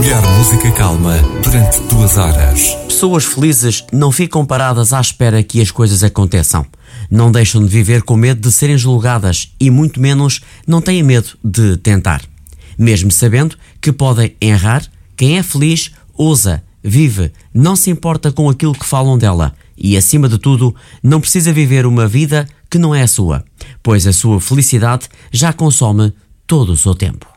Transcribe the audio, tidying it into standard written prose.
Melhor música calma durante 2 horas. Pessoas felizes não ficam paradas à espera que as coisas aconteçam. Não deixam de viver com medo de serem julgadas e muito menos não têm medo de tentar. Mesmo sabendo que podem errar, quem é feliz ousa, vive, não se importa com aquilo que falam dela e, acima de tudo, não precisa viver uma vida que não é a sua, pois a sua felicidade já consome todo o seu tempo.